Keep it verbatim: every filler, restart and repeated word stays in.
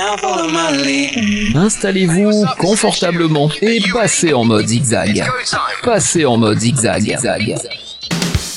Installez-vous confortablement et passez en mode zigzag. Passez en mode zigzag.